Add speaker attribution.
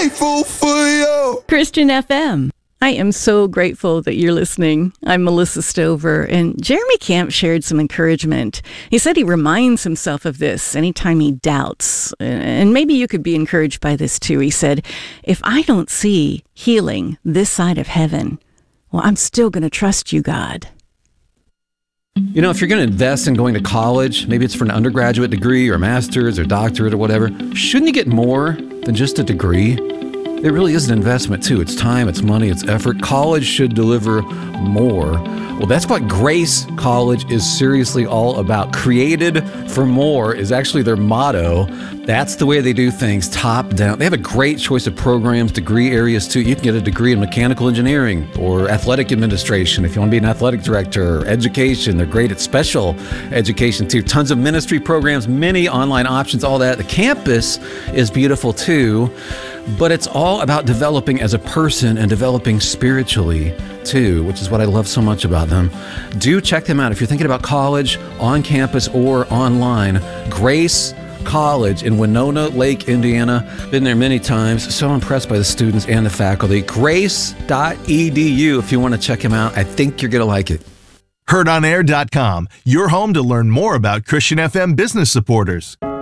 Speaker 1: grateful for you.
Speaker 2: Christian FM. I am so grateful that you're listening. I'm Melissa Stover, and Jeremy Camp shared some encouragement. He said he reminds himself of this anytime he doubts, and maybe you could be encouraged by this too. He said, if I don't see healing this side of heaven, well, I'm still going to trust you, God.
Speaker 3: You know, if you're going to invest in going to college, maybe it's for an undergraduate degree or a master's or doctorate or whatever, shouldn't you get more than just a degree? It really is an investment, too. It's time, it's money, it's effort. College should deliver more. Well, that's what Grace College is seriously all about. Created for more is actually their motto. That's the way they do things, top down. They have a great choice of programs, degree areas, too. You can get a degree in mechanical engineering or athletic administration if you want to be an athletic director, or education. They're great at special education, too. Tons of ministry programs, many online options, all that. The campus is beautiful, too. But it's all about developing as a person and developing spiritually too, which is what I love so much about them. Do check them out if you're thinking about college, on campus or online. Grace College in Winona Lake, Indiana. Been there many times. So impressed by the students and the faculty. Grace.edu if you want to check them out. I think you're going to like it.
Speaker 4: HeardOnAir.com, your home to learn more about Christian FM business supporters.